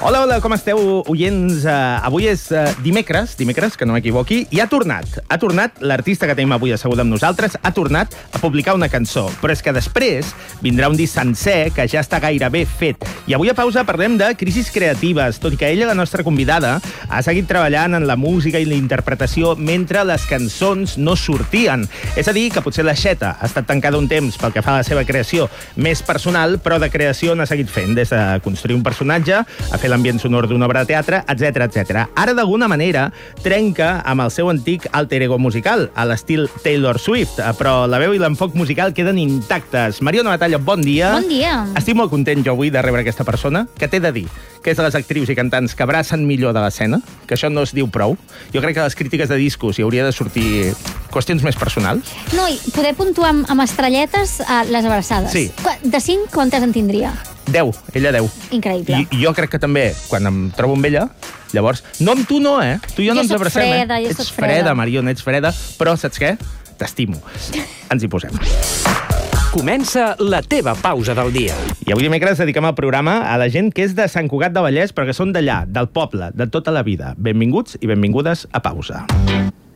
Hola, com esteu, oients? Avui és dimecres, que no m'equivoqui, i ha tornat l'artista que tenim avui assegut amb nosaltres, ha tornat a publicar una cançó, però és que després vindrà un disc sencer que ja està gairebé fet. I avui a Pausa parlem de crisis creatives, tot i que ella, la nostra convidada, ha seguit treballant en la música i la interpretació mentre les cançons no sortien. És a dir, que potser la Xeta ha estat tancada un temps pel que fa a la seva creació més personal, però de creació n'ha seguit fent, des de construir un personatge, a fer l'ambient sonor d'una obra de teatre, etc. Ara, d'alguna manera, trenca amb el seu antic alter ego musical, a l'estil Taylor Swift, però la veu i l'enfoc musical queden intactes. Mariona Batalla, bon dia. Bon dia. Estic molt content jo avui de rebre aquesta persona, que t'he de dir que és de les actrius i cantants que abracen millor de l'escena, que això no es diu prou. Jo crec que a les crítiques de discos hi hauria de sortir qüestions més personals. No, i poder puntuar amb estrelletes les abraçades. Sí. De 5, quantes en tindria? 10, ella 10. Increïble. I jo crec que també, quan em trobo amb ella, llavors... No amb tu no, tu i jo no ens abracem, freda, Ets freda, Mariona, ets freda, però saps què? T'estimo. Ens hi posem. Comença la teva pausa del dia. I avui dimecres dediquem el programa a la gent que és de Sant Cugat de Vallès, però que són d'allà, del poble, de tota la vida. Benvinguts i benvingudes a Pausa.